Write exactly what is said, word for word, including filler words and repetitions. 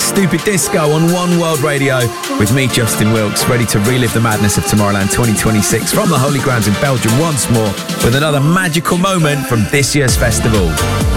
Stupid Disco on One World Radio with me, Justin Wilkes, ready to relive the madness of Tomorrowland twenty twenty-six from the Holy Grounds in Belgium once more with another magical moment from this year's festival.